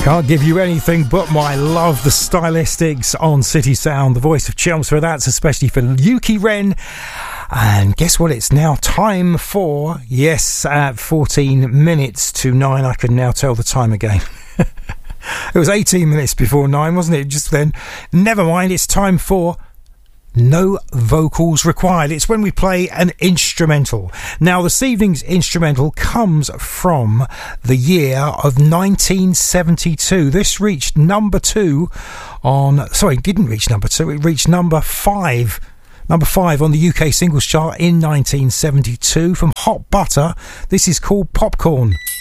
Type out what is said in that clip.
Can't give you anything but my love. The Stylistics on City Sound, the voice of Chelmsford. That's especially for Yuki Wren. And guess what? It's now time for, yes, at 14 minutes to 9. I can now tell the time again. It was 18 minutes before 9, wasn't it? Just then. Never mind, it's time for No Vocals Required. It's when we play an instrumental. Now, this evening's instrumental comes from the year of 1972. This reached number 2 on... Sorry, it didn't reach number 2. It reached number 5. Number 5 on the UK singles chart in 1972 from Hot Butter. This is called Popcorn.